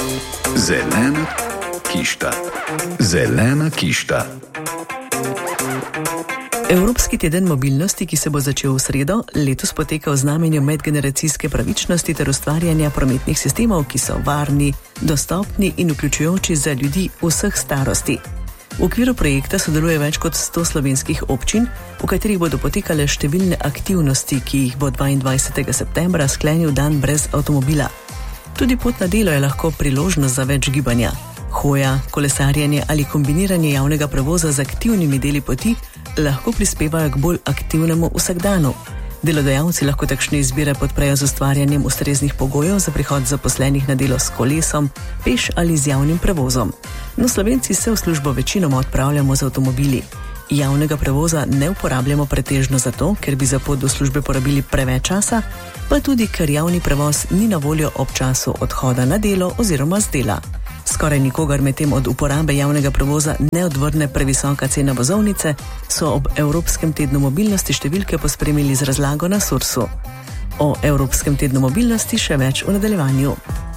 Zelena kišta. Zelena kišta. Evropski teden mobilnosti, ki se bo začel v sredo, letos poteka v znamenju medgeneracijske pravičnosti ter ustvarjanja prometnih sistemov, ki so varni, dostopni in vključujoči za ljudi vseh starosti. V okviru projekta sodeluje več kot 100 slovenskih občin, v katerih bodo potekale številne aktivnosti, ki jih bo 22. septembra sklenil dan brez avtomobila. Tudi pot na delo je lahko priložnost za več gibanja. Hoja, kolesarjenje ali kombiniranje javnega prevoza z aktivnimi deli poti lahko prispevajo k bolj aktivnemu vsakdanu. Delodajalci lahko takšne izbire podprejo z ustvarjanjem ustreznih pogojev za prihod zaposlenih na delo s kolesom, peš ali z javnim prevozom. No, Slovenci se v službo večinoma odpravljamo z avtomobili. Javnega prevoza ne uporabljamo pretežno zato, ker bi za pot do službe porabili preveč časa, pa tudi, ker javni prevoz ni na voljo ob času odhoda na delo oziroma z dela. Skoraj nikogar medtem od uporabe javnega prevoza ne odvrne previsoka cena vozovnice, so ob Evropskem tednu mobilnosti številke pospremili z razlago na Sursu. O Evropskem tednu mobilnosti še več v nadaljevanju.